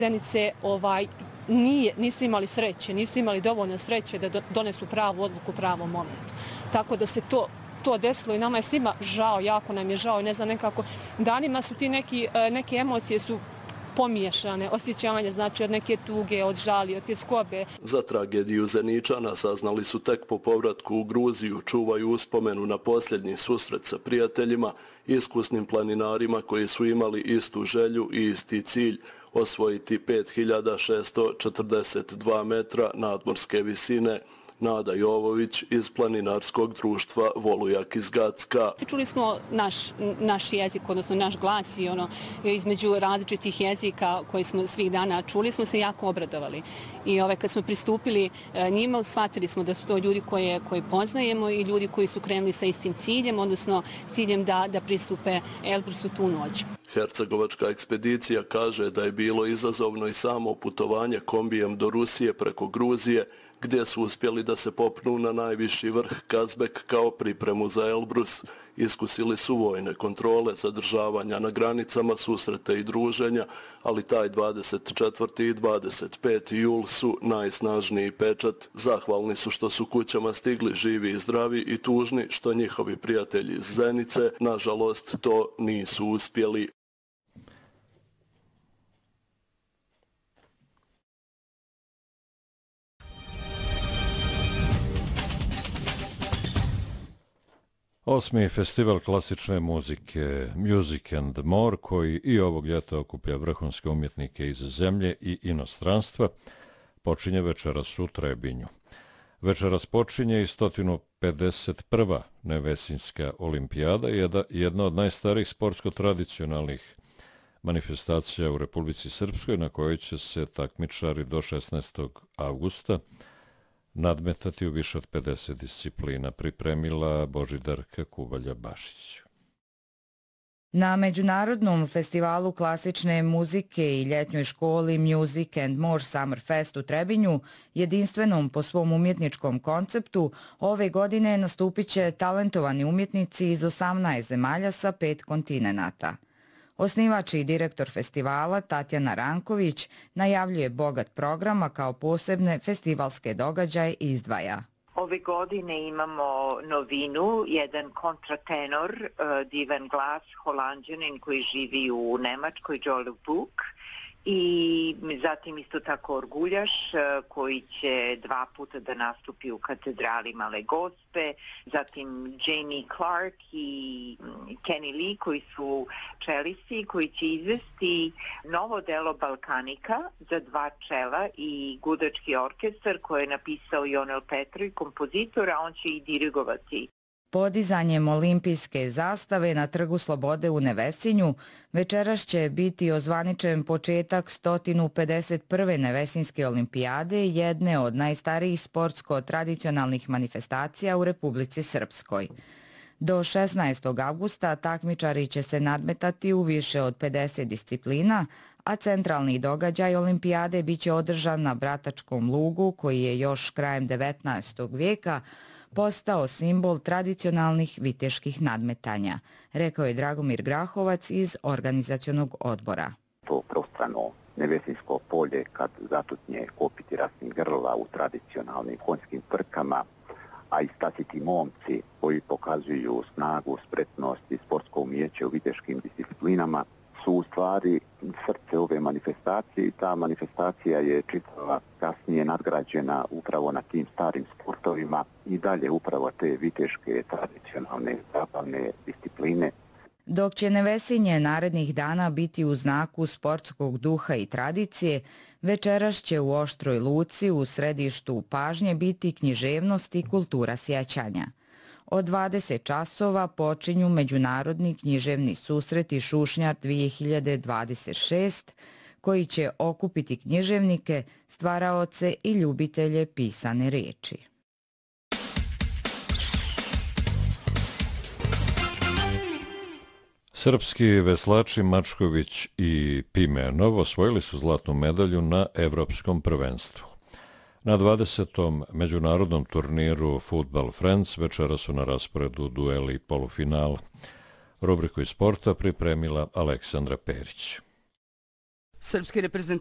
Zenice nisu imali sreće, nisu imali dovoljno sreće da donesu pravu odluku u pravom momentu. Tako da se to desilo i nama je svima žao, jako nam je žao. Ne znam, nekako danima su ti neke emocije su pomiješane, osjećanja, znači od neke tuge, od žali, od tjeskobe. Za tragediju Zeničana saznali su tek po povratku u Gruziju, čuvaju uspomenu na posljednji susret sa prijateljima, iskusnim planinarima koji su imali istu želju i isti cilj, osvojiti 5642 metra nadmorske visine. Nada Jovović iz planinarskog društva Volujak iz Gacka. Čuli smo naš jezik, odnosno naš glas i između različitih jezika koji smo svih dana čuli, smo se jako obradovali. I kad smo pristupili njima, shvatili smo da su to ljudi koje poznajemo i ljudi koji su krenuli sa istim ciljem, odnosno ciljem da pristupe Elbrusu tu noć. Hercegovačka ekspedicija kaže da je bilo izazovno i samo putovanje kombijem do Rusije preko Gruzije, gdje su uspjeli da se popnu na najviši vrh Kazbek kao pripremu za Elbrus. Iskusili su vojne kontrole, zadržavanja na granicama, susrete i druženja, ali taj 24. i 25. jul su najsnažniji pečat. Zahvalni su što su kućama stigli živi i zdravi i tužni što njihovi prijatelji iz Zenice, nažalost, to nisu uspjeli. Osmi festival klasične muzike Music and More, koji i ovog ljeta okuplja vrhunske umjetnike iz zemlje i inostranstva, počinje večeras u Trebinju. Večeras počinje i 151. Nevesinjska olimpijada, jedna od najstarijih sportsko-tradicionalnih manifestacija u Republici Srpskoj, na kojoj će se takmičari do 16. avgusta nadmetati u više od 50 disciplina, pripremila Božidarka Kuvalja-Bašić. Na Međunarodnom festivalu klasične muzike i ljetnjoj školi Music and More Summer Fest u Trebinju, jedinstvenom po svom umjetničkom konceptu, ove godine nastupit će talentovani umjetnici iz 18 zemalja sa 5 kontinenata. Osnivač i direktor festivala Tatjana Ranković najavljuje bogat program, a kao posebne festivalske događaje izdvaja. Ove godine imamo novinu, jedan kontratenor, divan glas, Holanđanin koji živi u Nemačkoj, Joel Buk, i zatim isto tako orguljaš koji će 2 puta da nastupi u katedrali Male Gospe, zatim Jamie Clark i Kenny Lee koji su čelisti koji će izvesti novo delo Balkanika za 2 čela i gudački orkestar koji je napisao Jonel Petrović, kompozitor, a on će i dirigovati. Podizanjem olimpijske zastave na Trgu Slobode u Nevesinju večeras će biti ozvaničen početak 151. Nevesinjske olimpijade, jedne od najstarijih sportsko-tradicionalnih manifestacija u Republici Srpskoj. Do 16. avgusta takmičari će se nadmetati u više od 50 disciplina, a centralni događaj olimpijade biće održan na Bratačkom lugu, koji je još krajem 19. vijeka postao simbol tradicionalnih viteških nadmetanja, rekao je Dragomir Grahovac iz organizacionog odbora. To prostrano Nevesinjsko polje kad zatutnje kopiti rasnih grla u tradicionalnim konjskim trkama, a i stasiti momci koji pokazuju snagu, spretnost i sportsko umijeće u viteškim disciplinama su u stvari srce ove manifestacije i ta manifestacija je čitava kasnije nadgrađena upravo na tim starim sportovima i dalje upravo te viteške tradicionalne zabavne discipline. Dok će Nevesinje narednih dana biti u znaku sportskog duha i tradicije, večeras će u Oštroj Luci u središtu pažnje biti književnost i kultura sjećanja. Od 20 časova počinju Međunarodni književni susret i Šušnjar 2026, koji će okupiti književnike, stvaraoce i ljubitelje pisane riječi. Srpski veslači Mačković i Pimenov osvojili su zlatnu medalju na Evropskom prvenstvu. Na 20. međunarodnom turniru Football Friends večera su na rasporedu dueli polufinala. Rubriku iz sporta pripremila Aleksandra Perić. Srpski reprezentativac